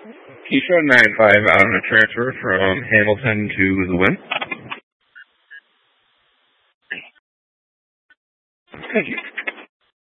Keisha 9-5 out on a transfer from Hamilton to the win. Thank you.